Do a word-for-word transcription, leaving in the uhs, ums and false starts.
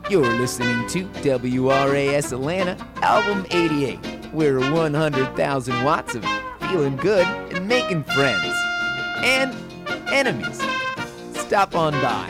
You're listening to W R A S Atlanta, Album eighty-eight. We're one hundred thousand watts of feeling good and making friends. And enemies. Stop on by.